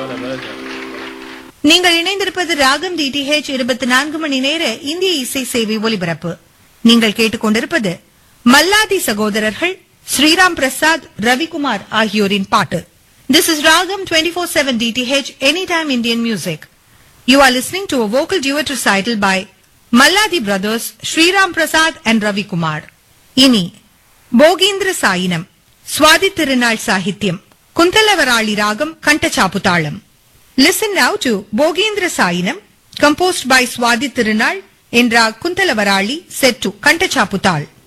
நீங்கள் இணைந்திருப்பது ராகம் டிடிஹெச் 24 மணி நேர இந்திய இசை சேவை ஒலிபரப்பு. நீங்கள் கேட்டுக்கொண்டிருப்பது மல்லாதி சகோதரர்கள் ஸ்ரீராம் பிரசாத், ரவிக்குமார் ஆகியோரின் பாட்டு. This is Ragam 24/7 DTH Anytime Indian Music. You are listening to a vocal duet recital by Malladi brothers Sriram Prasad and Ravi Kumar. இனி போகீந்திர சாயினம், சுவாதி திருநாள் சாகித்யம், குந்தலவராளி ராகம் கண்டச்சாப்புதாளம். Listen now to Bogindra Sainam, composed by Swadhi Tirunal in Rag Kuntalavarali, set to Kantachaputal.